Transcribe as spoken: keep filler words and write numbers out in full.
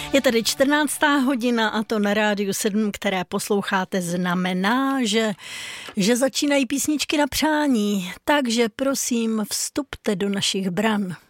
Je tady čtrnáctá hodina a to na Rádiu sedm, které posloucháte, znamená, že, že začínají písničky na přání. Takže prosím, vstupte do našich bran.